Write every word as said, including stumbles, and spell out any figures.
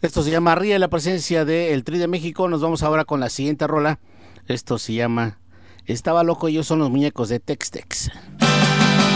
Esto se llama Ríe, la presencia del Tri de México. Nos vamos ahora con la siguiente rola. Esto se llama Estaba loco, ellos son los muñecos de Tex Tex.